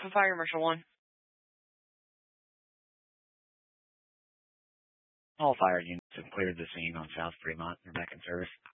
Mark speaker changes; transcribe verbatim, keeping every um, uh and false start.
Speaker 1: Fire Marshal one.
Speaker 2: All fire units have cleared the scene on South Fremont. They're back in service.